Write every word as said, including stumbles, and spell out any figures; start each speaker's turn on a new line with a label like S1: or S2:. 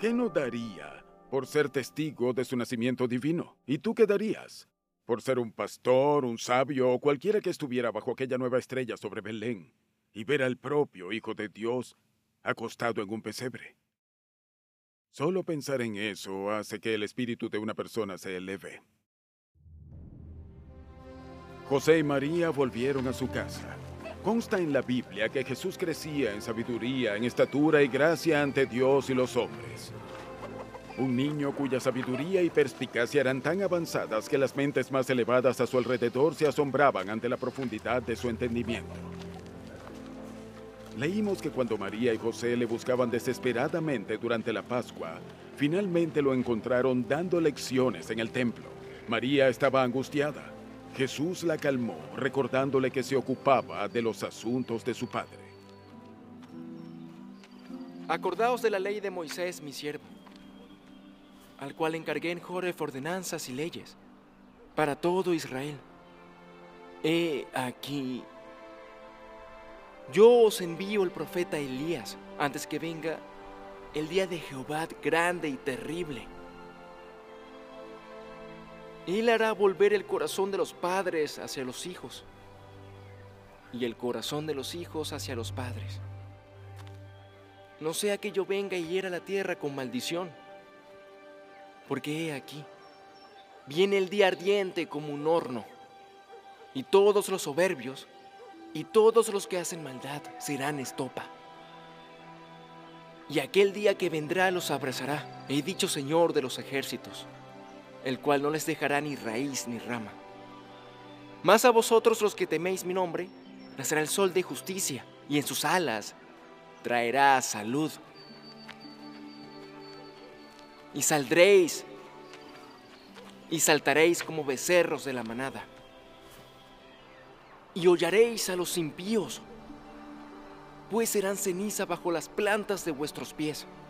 S1: ¿Qué no daría por ser testigo de su nacimiento divino? ¿Y tú qué darías? Por ser un pastor, un sabio o cualquiera que estuviera bajo aquella nueva estrella sobre Belén y ver al propio Hijo de Dios acostado en un pesebre. Solo pensar en eso hace que el espíritu de una persona se eleve. José y María volvieron a su casa. Consta en la Biblia que Jesús crecía en sabiduría, en estatura y gracia ante Dios y los hombres. Un niño cuya sabiduría y perspicacia eran tan avanzadas que las mentes más elevadas a su alrededor se asombraban ante la profundidad de su entendimiento. Leímos que cuando María y José le buscaban desesperadamente durante la Pascua, finalmente lo encontraron dando lecciones en el templo. María estaba angustiada. Jesús la calmó, recordándole que se ocupaba de los asuntos de su padre.
S2: Acordaos de la ley de Moisés, mi siervo, al cual encargué en Joreb ordenanzas y leyes para todo Israel. He aquí, yo os envío el profeta Elías antes que venga el día de Jehová grande y terrible. Él hará volver el corazón de los padres hacia los hijos y el corazón de los hijos hacia los padres. No sea que yo venga y hiera la tierra con maldición, porque he aquí, viene el día ardiente como un horno, y todos los soberbios y todos los que hacen maldad serán estopa. Y aquel día que vendrá los abrazará, he dicho Señor de los ejércitos, el cual no les dejará ni raíz ni rama. Mas a vosotros los que teméis mi nombre, nacerá el sol de justicia, y en sus alas traerá salud. Y saldréis, y saltaréis como becerros de la manada. Y hollaréis a los impíos, pues serán ceniza bajo las plantas de vuestros pies.